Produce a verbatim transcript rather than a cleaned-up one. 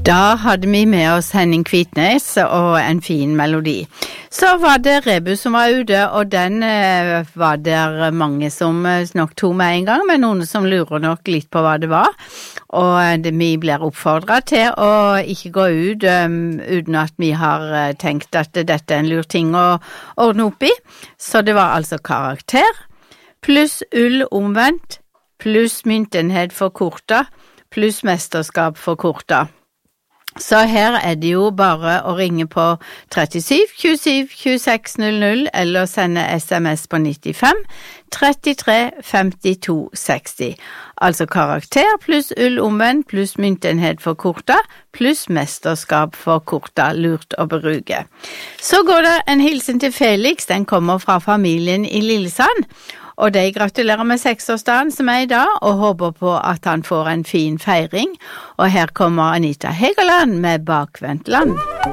Da hadde vi med oss Henning Kvitnes og en fin melodi. Så var det Rebus som var ute, og den eh, var der mange som nok tog med en gang, men noen som lurer nok litt på hva det var. Og det, vi blir oppfordret til å ikke gå ut um, uten at vi har uh, tenkt at dette er en lur ting å ordne opp i. Så det var altså karakter, pluss ull omvendt, pluss myntenhet for korta, pluss mesterskap for korta. Så her er det jo bare å ringe på trettisju tjuesju tjueseks null null eller sende sms på nittifem trettitre femtito seksti. Altså karakter pluss ull omvendt pluss myntenhet for korta pluss mesterskap for korta, lurt å bruke. Så går det en hilsen til Felix, den kommer fra familien i Lillesand. Og de gratulerer med seksårsdagen som er i dag, og håper på at han får en fin feiring. Og her kommer Anita Hegerland med Bakvendtland.